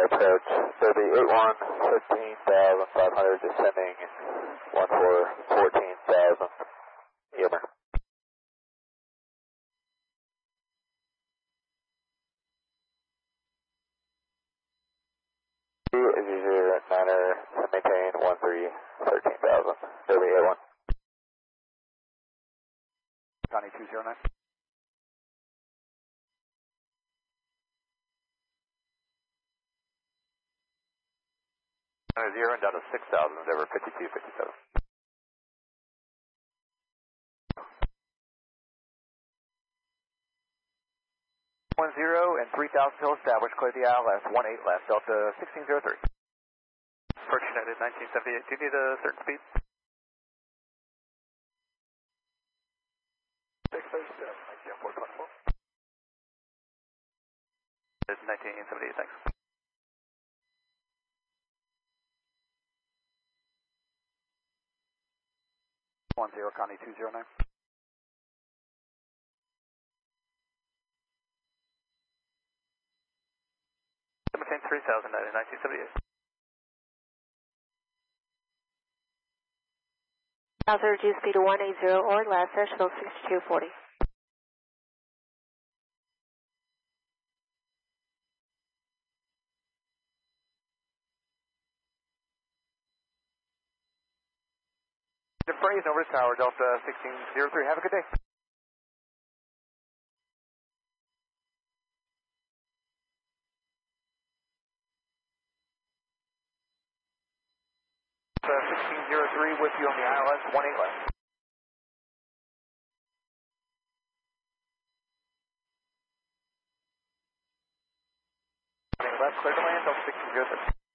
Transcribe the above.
approach. Derby 81, 15,500, descending 14,000. Yummer. Niner to maintain 13,000. Derby 81. Connie 209. 0 and down to 6,000 over 5257. 10 and 3,000 till established. Clear the ILS. 18 left. Delta 1603. Approach United 1978. Do you need a certain speed? 637. ICM 424. It's 1978. Thanks. 10 Connie 209. Maintain 3,000 in 1978. Browser reduce speed to 180 or less, Asheville 6240. DeFrays over to tower, Delta 1603. Have a good day. Delta 1603 with you on the ILS, 18 left. Left, clear to land, Delta 1603.